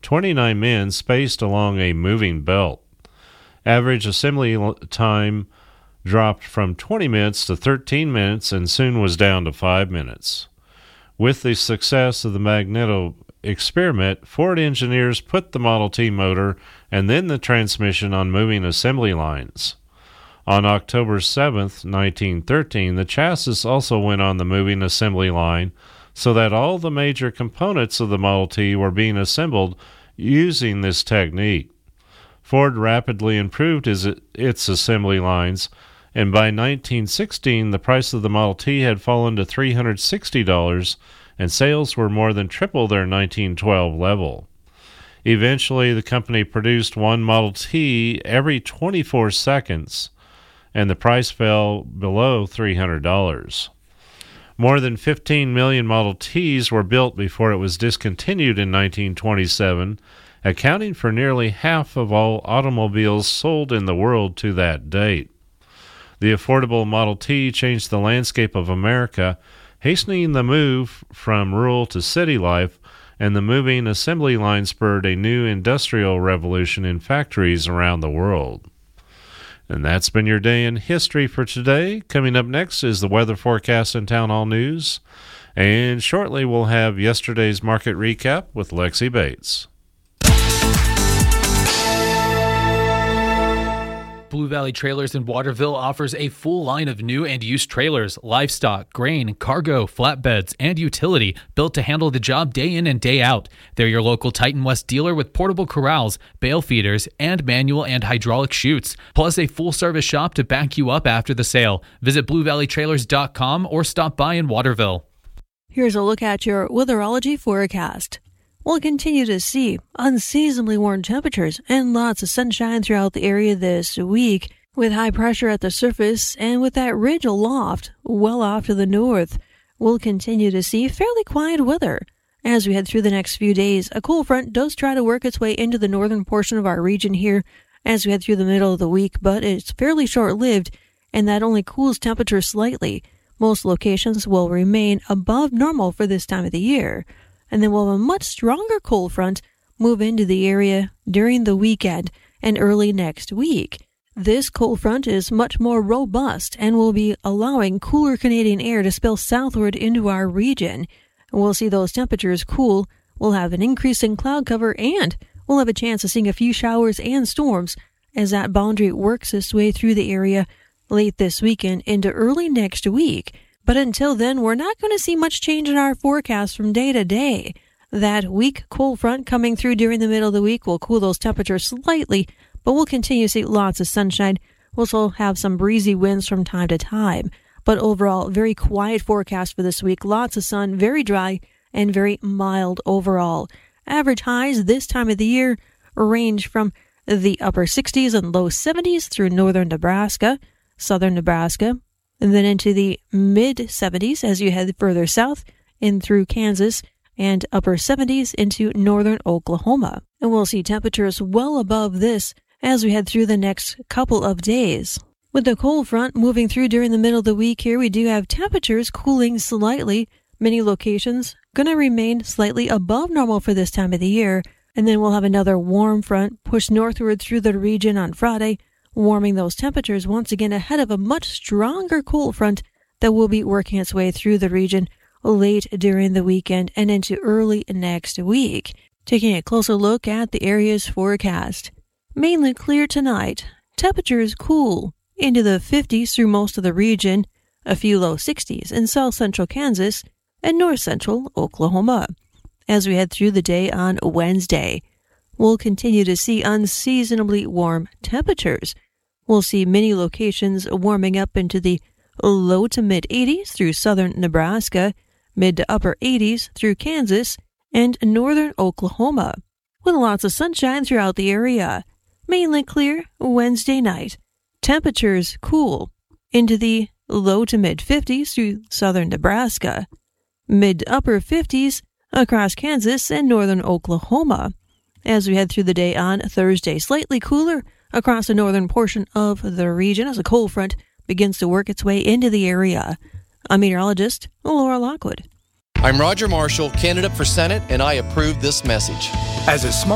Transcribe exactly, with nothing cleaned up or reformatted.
twenty-nine men spaced along a moving belt. Average assembly time dropped from twenty minutes to thirteen minutes and soon was down to five minutes. With the success of the Magneto experiment, Ford engineers put the Model T motor and then the transmission on moving assembly lines. On October seventh, nineteen thirteen, the chassis also went on the moving assembly line so that all the major components of the Model T were being assembled using this technique. Ford rapidly improved his, its assembly lines, and by nineteen sixteen, the price of the Model T had fallen to three hundred sixty dollars, and sales were more than triple their nineteen twelve level. Eventually, the company produced one Model T every twenty-four seconds, and the price fell below three hundred dollars. More than fifteen million Model Ts were built before it was discontinued in nineteen twenty-seven, accounting for nearly half of all automobiles sold in the world to that date. The affordable Model T changed the landscape of America, hastening the move from rural to city life, and the moving assembly line spurred a new industrial revolution in factories around the world. And that's been your day in history for today. Coming up next is the weather forecast and Town Hall News. And shortly we'll have yesterday's market recap with Lexi Bates. Blue Valley Trailers in Waterville offers a full line of new and used trailers, livestock, grain, cargo, flatbeds, and utility built to handle the job day in and day out. They're your local Titan West dealer with portable corrals, bale feeders, and manual and hydraulic chutes, plus a full-service shop to back you up after the sale. Visit blue valley trailers dot com or stop by in Waterville. Here's a look at your weatherology forecast. We'll continue to see unseasonably warm temperatures and lots of sunshine throughout the area this week, with high pressure at the surface and with that ridge aloft well off to the north. We'll continue to see fairly quiet weather. As we head through the next few days, a cool front does try to work its way into the northern portion of our region here as we head through the middle of the week, but it's fairly short-lived, and that only cools temperatures slightly. Most locations will remain above normal for this time of the year. And then we'll have a much stronger cold front move into the area during the weekend and early next week. This cold front is much more robust and will be allowing cooler Canadian air to spill southward into our region. We'll see those temperatures cool, we'll have an increase in cloud cover, and we'll have a chance of seeing a few showers and storms as that boundary works its way through the area late this weekend into early next week. But until then, we're not going to see much change in our forecast from day to day. That weak cold front coming through during the middle of the week will cool those temperatures slightly, but we'll continue to see lots of sunshine. We'll also have some breezy winds from time to time. But overall, very quiet forecast for this week. Lots of sun, very dry, and very mild overall. Average highs this time of the year range from the upper sixties and low seventies through northern Nebraska, southern Nebraska, and then into the mid-seventies as you head further south in through Kansas, and upper seventies into northern Oklahoma. And we'll see temperatures well above this as we head through the next couple of days. With the cold front moving through during the middle of the week here, we do have temperatures cooling slightly. Many locations going to remain slightly above normal for this time of the year. And then we'll have another warm front push northward through the region on Friday, warming those temperatures once again ahead of a much stronger cold front that will be working its way through the region late during the weekend and into early next week. Taking a closer look at the area's forecast. Mainly clear tonight. Temperatures cool into the fifties through most of the region, a few low sixties in south central Kansas and north central Oklahoma. As we head through the day on Wednesday, we'll continue to see unseasonably warm temperatures. We'll see many locations warming up into the low to mid eighties through southern Nebraska, mid to upper eighties through Kansas and northern Oklahoma, with lots of sunshine throughout the area. Mainly clear Wednesday night. Temperatures cool into the low to mid fifties through southern Nebraska, mid to upper fifties across Kansas and northern Oklahoma. As we head through the day on Thursday, slightly cooler across the northern portion of the region as a cold front begins to work its way into the area. I'm meteorologist Laura Lockwood. I'm Roger Marshall, candidate for Senate, and I approve this message. As a small